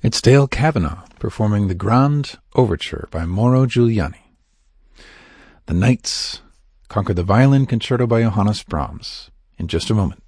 It's Dale Kavanagh performing the Grand Overture by Mauro Giuliani. The Knights conquer the Violin Concerto by Johannes Brahms in just a moment.